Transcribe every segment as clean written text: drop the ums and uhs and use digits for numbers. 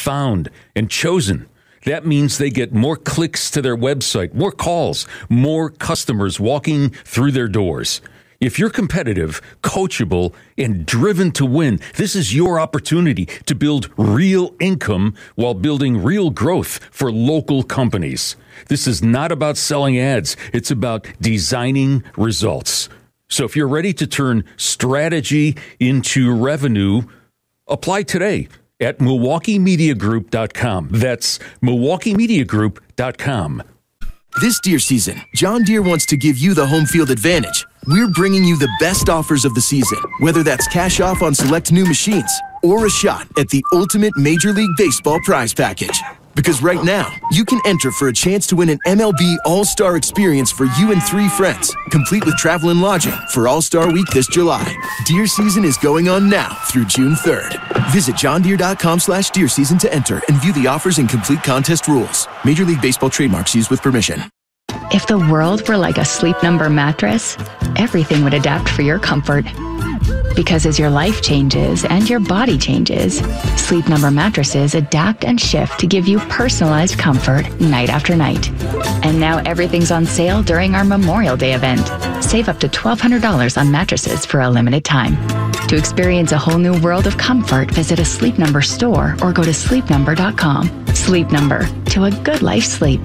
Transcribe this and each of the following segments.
found and chosen. That means they get more clicks to their website, more calls, more customers walking through their doors. If you're competitive, coachable, and driven to win, this is your opportunity to build real income while building real growth for local companies. This is not about selling ads. It's about designing results. So if you're ready to turn strategy into revenue, apply today at MilwaukeeMediaGroup.com. That's MilwaukeeMediaGroup.com. This Deere season, John Deere wants to give you the home field advantage. We're bringing you the best offers of the season, whether that's cash off on select new machines or a shot at the ultimate Major League Baseball prize package. Because right now, you can enter for a chance to win an MLB All-Star experience for you and 3 friends, complete with travel and lodging for All-Star Week this July. Deer season is going on now through June 3rd. Visit johndeere.com/deer season to enter and view the offers and complete contest rules. Major League Baseball trademarks used with permission. If the world were like a Sleep Number mattress, everything would adapt for your comfort. Because as your life changes and your body changes, Sleep Number mattresses adapt and shift to give you personalized comfort night after night. And now everything's on sale during our Memorial Day event. Save up to $1,200 on mattresses for a limited time. To experience a whole new world of comfort, visit a Sleep Number store or go to sleepnumber.com. Sleep Number, to a good life sleep.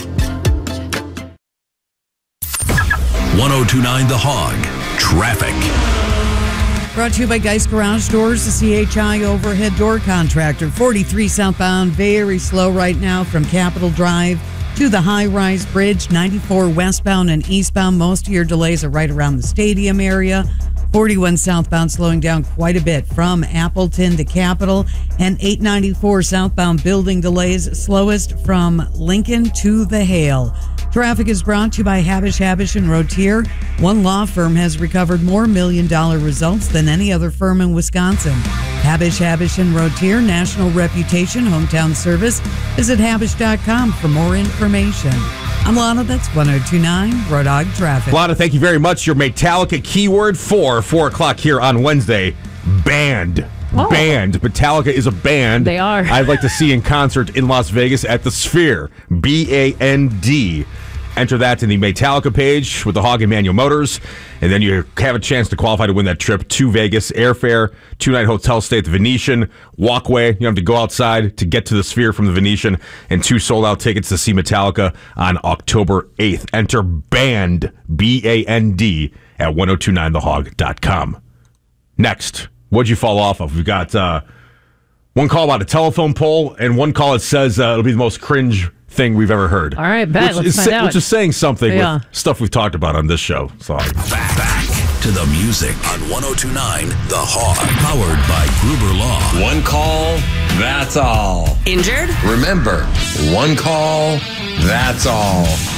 1029 The Hog. Traffic. Brought to you by Geist Garage Doors, the CHI overhead door contractor. 43 southbound, very slow right now from Capitol Drive to the high-rise bridge. 94 westbound and eastbound. Most of your delays are right around the stadium area. 41 southbound slowing down quite a bit from Appleton to Capitol. And 894 southbound building delays, slowest from Lincoln to the Hale. Traffic is brought to you by Habish, and Rotier. One law firm has recovered more $1 million results than any other firm in Wisconsin. Habish, and Rotier, national reputation, hometown service. Visit Habish.com for more information. I'm Lana, that's 1029 Road Dog Traffic. Lana, thank you very much. Your Metallica keyword for 4 o'clock here on Wednesday, band. Oh. Band. Metallica is a band. They are. I'd like to see in concert in Las Vegas at the Sphere. BAND. Enter that in the Metallica page with the Hog and Manual Motors, and then you have a chance to qualify to win that trip to Vegas. Airfare, 2-night hotel stay at the Venetian, walkway. You don't have to go outside to get to the Sphere from the Venetian, and 2 sold-out tickets to see Metallica on October 8th. Enter BAND, B-A-N-D, at 1029thehog.com. Next, what'd you fall off of? We've got one call about a telephone pole, and one call that says it'll be the most cringe thing we've ever heard. All right, bet. Let's find out. Which is saying something with stuff we've talked about on this show. So Back to the music on 1029 The Hog. Powered by Gruber Law. One call, that's all. Injured? Remember, one call, that's all.